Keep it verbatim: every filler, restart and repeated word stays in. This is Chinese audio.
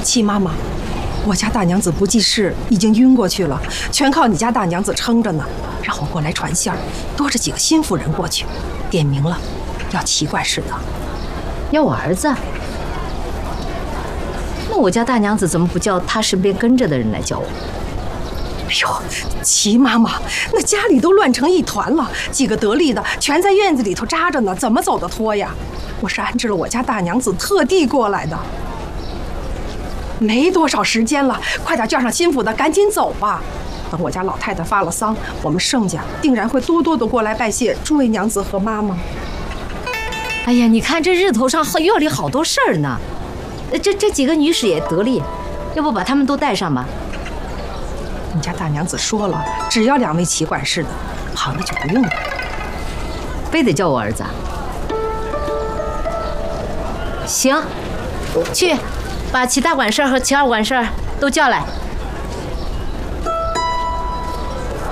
七妈妈，我家大娘子不济事，已经晕过去了，全靠你家大娘子撑着呢。让我过来传信儿，多着几个心腹人过去，点名了，要齐管事的。 要我儿子？那我家大娘子怎么不叫她身边跟着的人来叫我？ 哎呦，齐妈妈，那家里都乱成一团了，几个得力的全在院子里头扎着呢，怎么走得脱呀？我是安置了我家大娘子，特地过来的。没多少时间了，快点叫上心腹的，赶紧走吧。等我家老太太发了丧，我们盛家定然会多多的过来拜谢诸位娘子和妈妈。 哎呀，你看这日头上院里好多事儿呢，这这几个女使也得力，要不把她们都带上吧？ 你家大娘子说了，只要两位齐管事的，好，那就不用了。 非得叫我儿子？行，去把齐大管事和齐二管事都叫来。